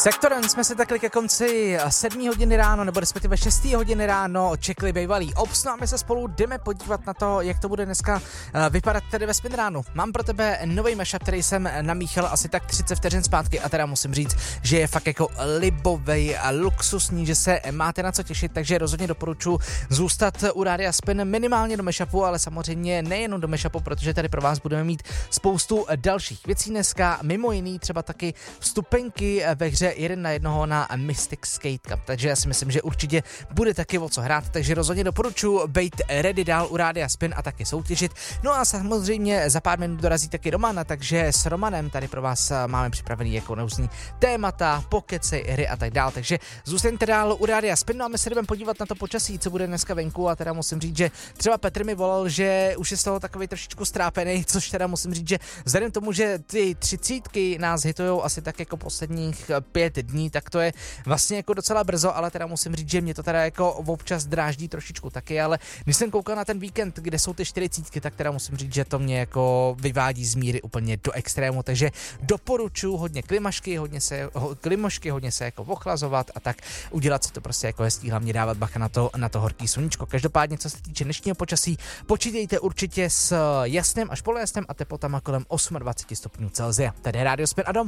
Sektorem jsme se takhle ke konci 7 hodiny ráno, nebo respektive 6 hodiny ráno čekli bývalý Obs, no a my se spolu jdeme podívat na to, jak to bude dneska vypadat tady ve Spin ránu. Mám pro tebe nový mashup, který jsem namíchal asi tak 30 vteřin zpátky a teda musím říct, že je fakt jako libovej a luxusní, že se máte na co těšit, takže rozhodně doporučuji zůstat u Rádia Spin minimálně do mashupu, ale samozřejmě nejenom do mashupu, protože tady pro vás budeme mít spoustu dalších věcí dneska, mimo jiný třeba taky vstupenky ve hře 1-1 na Mystic Skate Cup, takže já si myslím, že určitě bude taky o co hrát, takže rozhodně doporučuji být ready dál u Rádia Spin a taky soutěžit. No a samozřejmě za pár minut dorazí taky Roman, takže s Romanem tady pro vás máme připravený jako různý témata, pokeci, hry a tak dál, takže zůstaňte dál u Rádia Spin, no a my se jdeme podívat na to počasí, co bude dneska venku a teda musím říct, že třeba Petr mi volal, že už je z toho takový trošičku strápený, což teda musím říct, že vzhledem tomu, že ty 30 nás hitujou asi tak jako posledních 5 dní, tak to je vlastně jako docela brzo, ale teda musím říct, že mě to teda jako občas dráždí trošičku taky, ale když jsem koukal na ten víkend, kde jsou ty 40, tak teda musím říct, že to mě jako vyvádí z míry úplně do extrému, takže doporučuji hodně klimašky, hodně se jako ochlazovat a tak udělat si to prostě jako hezký, hlavně dávat bacha na to horký sluníčko. Každopádně, co se týče dnešního počasí, počítejte určitě s jasným až polojasným a teplotama kolem 28 stupňů Celsia. Tady je Rádio Spin a Dom.